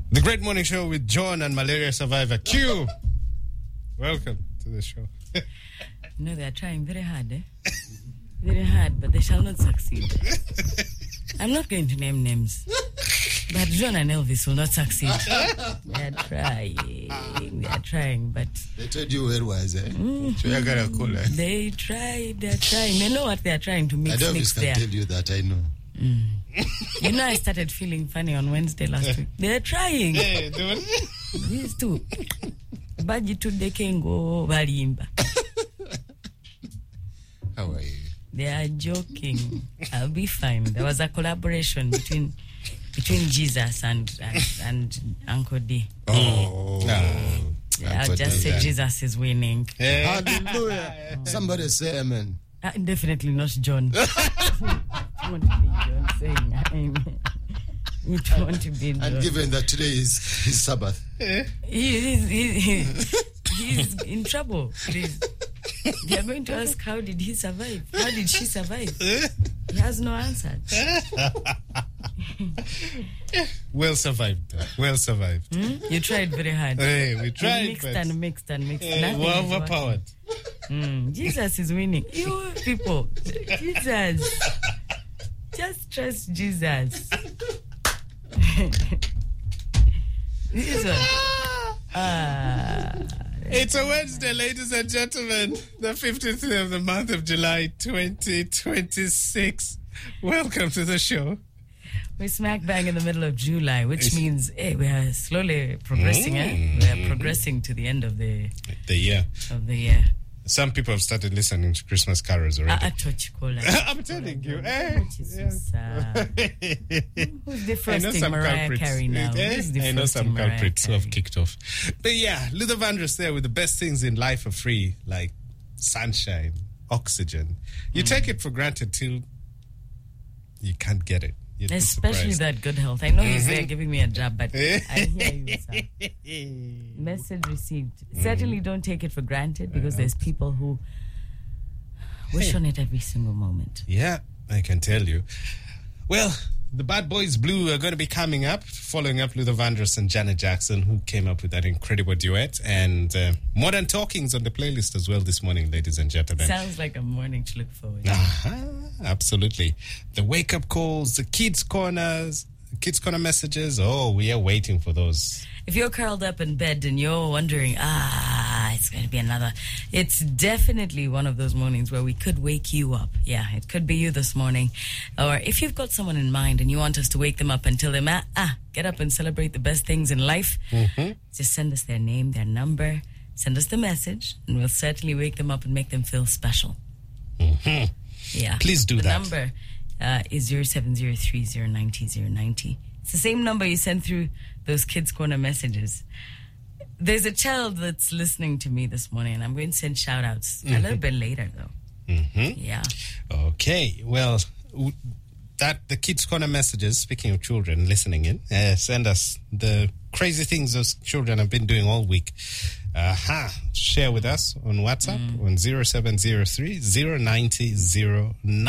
The Great Morning Show with John and malaria survivor Q. Welcome to the show. No, they are trying very hard, Very hard, but they shall not succeed. I'm not going to name names, but John and Elvis will not succeed. They are trying, but... They told you where it was, So you gotta call her. They're trying. They know what they are trying to mix there. I can tell you that, I know. You know, I started feeling funny on Wednesday last week. They're trying. These two. Bajitu Dekengo Barimba. How are you? They are joking. I'll be fine. There was a collaboration between Jesus and Uncle D. Oh. I'll just say Jesus is winning. Hallelujah. Somebody say amen. Definitely not John. It won't be John saying amen. It won't be John. And given that today is his Sabbath. He's in trouble. Please. They are going to ask, how did he survive? How did she survive? He has no answer. Well survived. You tried very hard. Hey, we tried. Mixed and mixed. We're overpowered. Jesus is winning. You people, Jesus. Just trust Jesus. This one. It's a Wednesday, ladies and gentlemen. The 15th day of the month of July, 2026. Welcome to the show. We're smack bang in the middle of July, which means we are slowly progressing. We are progressing to the end of the year. Some people have started listening to Christmas carols already. I'm telling you. Who's defrosting Mariah Carey now? I know some culprits who have kicked off. But yeah, Luther Vandross there with the best things in life are free, like sunshine, oxygen. You take it for granted till you can't get it. Especially that good health. I know he's there giving me a jab, but I hear you, sir. Message received. Certainly don't take it for granted, because there's people who wish on it every single moment. Yeah, I can tell you. Well, the Bad Boys Blue are going to be coming up, following up Luther Vandross and Janet Jackson, who came up with that incredible duet. And Modern Talking's on the playlist as well this morning, ladies and gentlemen. Sounds like a morning to look forward to. Absolutely. The wake-up calls, the Kids Corner messages. Oh, we are waiting for those. If you're curled up in bed and you're wondering, it's going to be another... It's definitely one of those mornings where we could wake you up. Yeah, it could be you this morning. Or if you've got someone in mind and you want us to wake them up and tell them, get up and celebrate the best things in life, just send us their name, their number, send us the message, and we'll certainly wake them up and make them feel special. Yeah. Please do that. The number is 0703090090. It's the same number you sent through those Kids Corner messages. There's a child that's listening to me this morning, and I'm going to send shout-outs a little bit later, though. Yeah. Okay. Well, the Kids Corner messages, speaking of children listening in, send us the crazy things those children have been doing all week. Share with us on WhatsApp on 0703 090 090.